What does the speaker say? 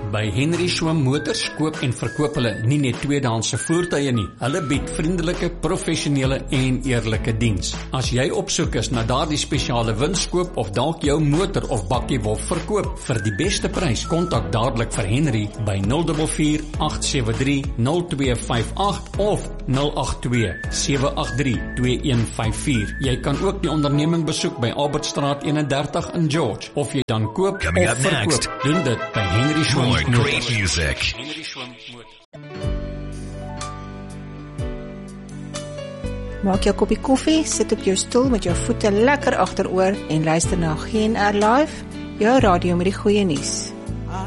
By Henry Schwim Motors koop en verkoop hulle nie net tweedehandse voertuie nie. Hulle bied vriendelike, professionele en eerlike diens. As jy op soek is na daardie spesiale winskoop of dalk jou motor of bakkie wil verkoop vir die beste prys, kontak dadelik vir Henry by 044 873 0258 of 082 783 2154. Jy kan ook die onderneming besoek by Albertstraat 31 in George, of jy dan koop Coming of up verkoop, next. doen dit by Henry Schwim More Motors. great music. Henry Schwim Motors. Maak jou koppie koffie, sit op jou stoel met jou voete lekker agteroor en luister na GNR Live, jou radio met die goeie nuus.